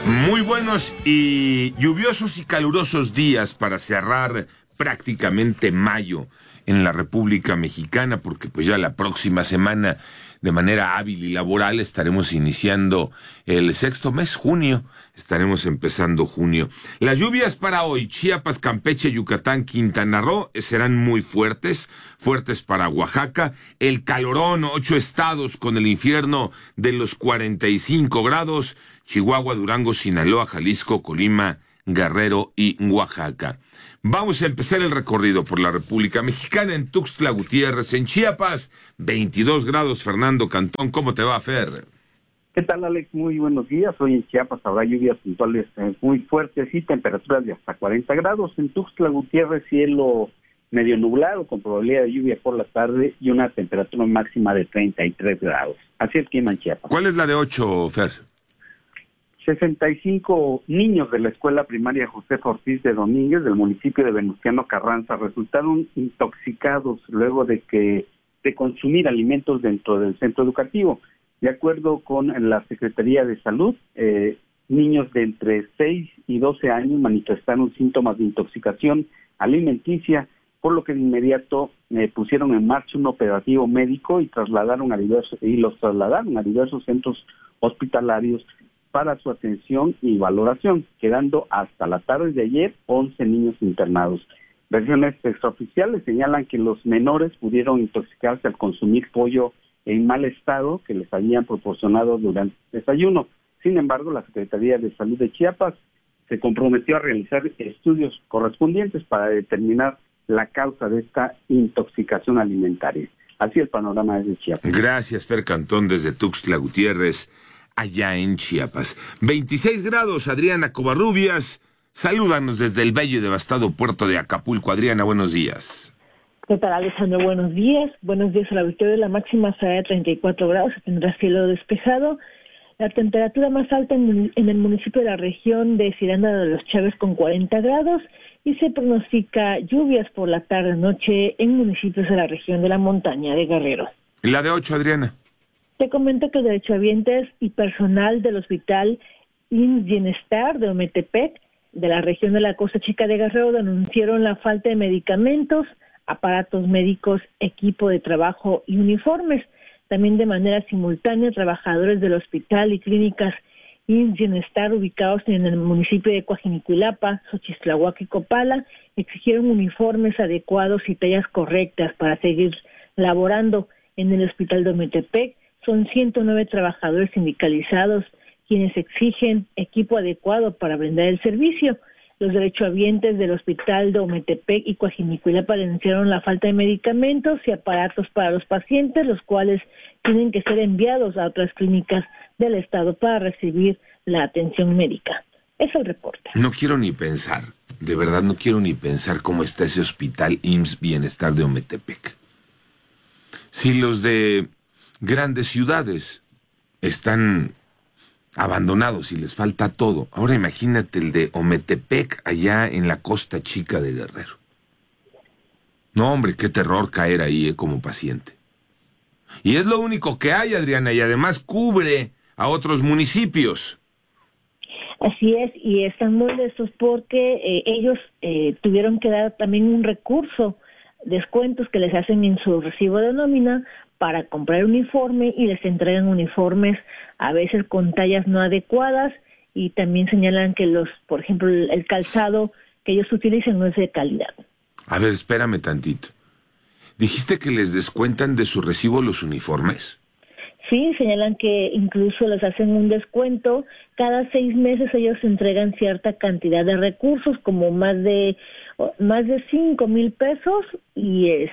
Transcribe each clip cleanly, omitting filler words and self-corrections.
Muy buenos y lluviosos y calurosos días para cerrar prácticamente mayo en la República Mexicana, porque pues ya la próxima semana, de manera hábil y laboral, estaremos iniciando el sexto mes, junio. Estaremos empezando junio. Las lluvias para hoy: Chiapas, Campeche, Yucatán, Quintana Roo, serán muy fuertes para Oaxaca. El calorón, 8 estados con el infierno de los 45 grados, Chihuahua, Durango, Sinaloa, Jalisco, Colima, Guerrero y Oaxaca. Vamos a empezar el recorrido por la República Mexicana. En Tuxtla Gutiérrez, en Chiapas, 22 grados. Fernando Cantón, ¿cómo te va, Fer? ¿Qué tal, Alex? Muy buenos días. Hoy en Chiapas habrá lluvias puntuales muy fuertes y temperaturas de hasta 40 grados. En Tuxtla Gutiérrez, cielo medio nublado con probabilidad de lluvia por la tarde y una temperatura máxima de 33 grados. Así el clima en Chiapas. ¿Cuál es la de 8, Fer? 65 niños de la escuela primaria Josefa Ortiz de Domínguez del municipio de Venustiano Carranza resultaron intoxicados luego de consumir alimentos dentro del centro educativo. De acuerdo con la Secretaría de Salud, niños de entre 6 y 12 años manifestaron síntomas de intoxicación alimenticia, por lo que de inmediato pusieron en marcha un operativo médico y los trasladaron a diversos centros hospitalarios para su atención y valoración, quedando hasta la tarde de ayer 11 niños internados. Versiones extraoficiales señalan que los menores pudieron intoxicarse al consumir pollo en mal estado que les habían proporcionado durante el desayuno. Sin embargo, la Secretaría de Salud de Chiapas se comprometió a realizar estudios correspondientes para determinar la causa de esta intoxicación alimentaria. Así el panorama desde Chiapas. Gracias, Fer Cantón, desde Tuxtla Gutiérrez, allá en Chiapas. 26 grados, Adriana Covarrubias. Salúdanos desde el bello y devastado puerto de Acapulco. Adriana, buenos días. ¿Qué tal, Alejandro? Buenos días. Buenos días a la Victoria. La máxima será de 34 grados, se tendrá cielo despejado. La temperatura más alta en el municipio de la región de Ciranda de los Chávez con 40 grados y se pronostica lluvias por la tarde-noche en municipios de la región de la montaña de Guerrero. ¿Y la de 8, Adriana? Te comento que derechohabientes y personal del Hospital IMSS Bienestar de Ometepec, de la región de la Costa Chica de Guerrero, denunciaron la falta de medicamentos, aparatos médicos, equipo de trabajo y uniformes. También de manera simultánea, trabajadores del hospital y clínicas IMSS Bienestar ubicados en el municipio de Coajinicuilapa, Xochistlahuaca y Copala exigieron uniformes adecuados y tallas correctas para seguir laborando en el Hospital de Ometepec. Son 109 trabajadores sindicalizados quienes exigen equipo adecuado para brindar el servicio. Los derechohabientes del Hospital de Ometepec y Coajinicuilapa denunciaron la falta de medicamentos y aparatos para los pacientes, los cuales tienen que ser enviados a otras clínicas del estado para recibir la atención médica. Es el reporte. No quiero ni pensar, de verdad no quiero ni pensar cómo está ese Hospital IMSS Bienestar de Ometepec. Si los de grandes ciudades están abandonados y les falta todo, ahora imagínate el de Ometepec allá en la Costa Chica de Guerrero. No, hombre, qué terror caer ahí como paciente. Y es lo único que hay, Adriana, y además cubre a otros municipios. Así es, y están molestos porque ellos tuvieron que dar también un recurso, descuentos que les hacen en su recibo de nómina para comprar uniforme y les entregan uniformes a veces con tallas no adecuadas y también señalan que por ejemplo, el calzado que ellos utilizan no es de calidad. A ver, espérame tantito. ¿Dijiste que les descuentan de su recibo los uniformes? Sí, señalan que incluso les hacen un descuento. Cada 6 meses ellos entregan cierta cantidad de recursos, como más de 5,000 pesos y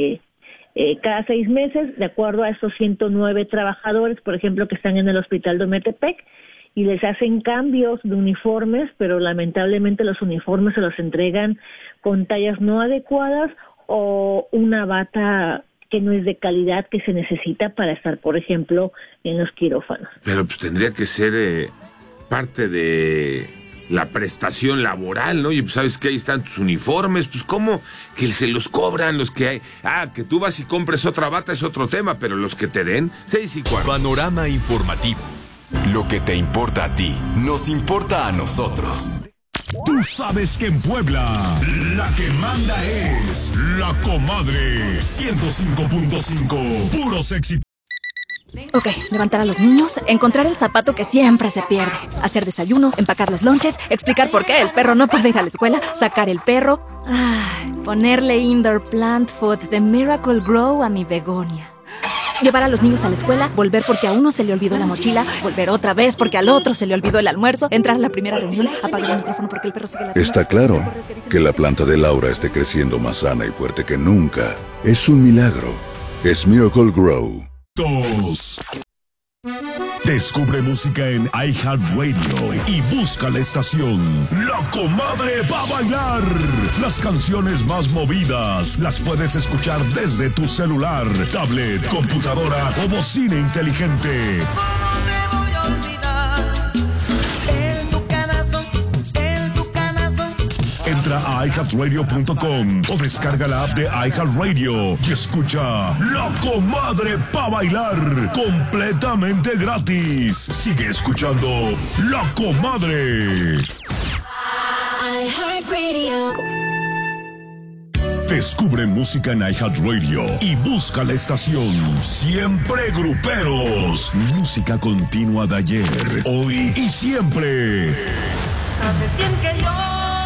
cada 6 meses, de acuerdo a esos 109 trabajadores, por ejemplo, que están en el hospital de Ometepec, y les hacen cambios de uniformes, pero lamentablemente los uniformes se los entregan con tallas no adecuadas o una bata que no es de calidad que se necesita para estar, por ejemplo, en los quirófanos. Pero pues tendría que ser parte de la prestación laboral, ¿no? Y pues sabes que ahí están tus uniformes, pues cómo que se los cobran los que hay. Que tú vas y compres otra bata es otro tema, pero los que te den, 6:15. Panorama informativo. Lo que te importa a ti, nos importa a nosotros. Tú sabes que en Puebla, la que manda es La Comadre 105.5, puros éxitos. Ok, levantar a los niños, encontrar el zapato que siempre se pierde, hacer desayuno, empacar los lonches, explicar por qué el perro no puede ir a la escuela, sacar el perro, ponerle indoor plant food de Miracle Grow a mi begonia. Llevar a los niños a la escuela, volver porque a uno se le olvidó la mochila, volver otra vez porque al otro se le olvidó el almuerzo, entrar a la primera reunión, apagar el micrófono porque el perro sigue la... Está claro que la planta de Laura esté creciendo más sana y fuerte que nunca. Es un milagro. Es Miracle Grow. Descubre música en iHeartRadio y busca la estación La Comadre va a bailar. Las canciones más movidas las puedes escuchar desde tu celular, tablet, computadora o bocina inteligente. Entra a iHeartRadio.com o descarga la app de iHeartRadio y escucha La Comadre pa' bailar completamente gratis. Sigue escuchando La Comadre. Descubre música en iHeartRadio y busca la estación Siempre Gruperos. Música continua de ayer, hoy y siempre. ¿Sabes quién que yo?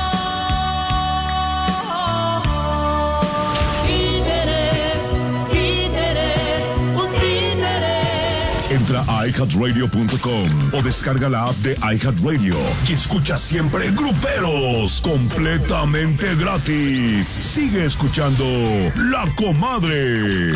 Entra a iHeartRadio.com o descarga la app de iHeartRadio y escucha Siempre Gruperos completamente gratis. Sigue escuchando La Comadre.